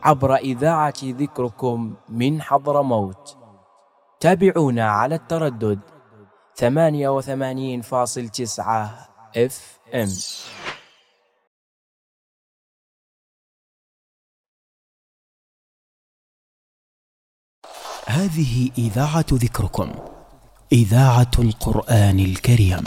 عبر إذاعة ذكركم من حضرموت. تابعونا على التردد 88.9 FM. هذه إذاعة ذكركم، إذاعة القرآن الكريم.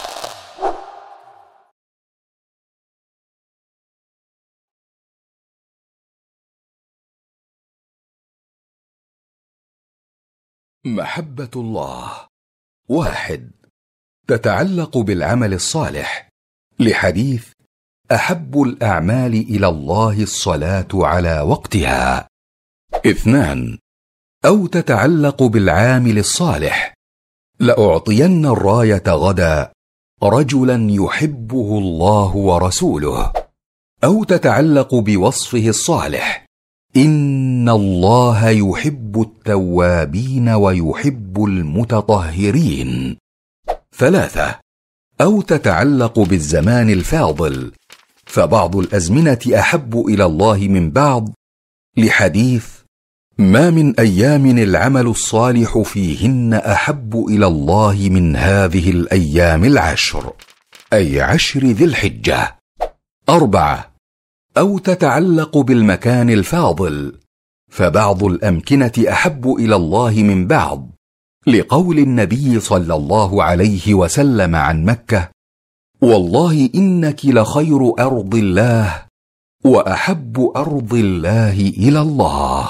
محبة الله 1 تتعلق بالعمل الصالح، لحديث أحب الأعمال إلى الله الصلاة على وقتها. 2 أو تتعلق بالعامل الصالح، لأعطين الراية غدا رجلا يحبه الله ورسوله. أو تتعلق بوصفه الصالح، إن الله يحب التوابين ويحب المتطهرين. 3 أو تتعلق بالزمان الفاضل، فبعض الأزمنة أحب إلى الله من بعض، لحديث ما من أيام العمل الصالح فيهن أحب إلى الله من هذه الأيام 10، أي 10 ذي الحجة. 4 أو تتعلق بالمكان الفاضل، فبعض الأمكنة أحب إلى الله من بعض، لقول النبي صلى الله عليه وسلم عن مكة: والله إنك لخير أرض الله وأحب أرض الله إلى الله.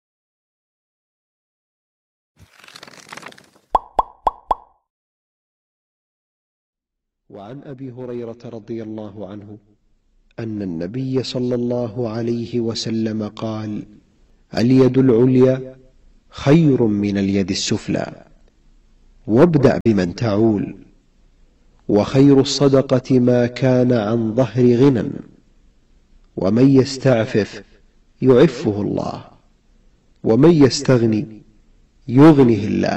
وعن أبي هريرة رضي الله عنه أن النبي صلى الله عليه وسلم قال: اليد العليا خير من اليد السفلى، وابدأ بمن تعول، وخير الصدقة ما كان عن ظهر غنى، ومن يستعفف يعفه الله، ومن يستغني يغنه الله.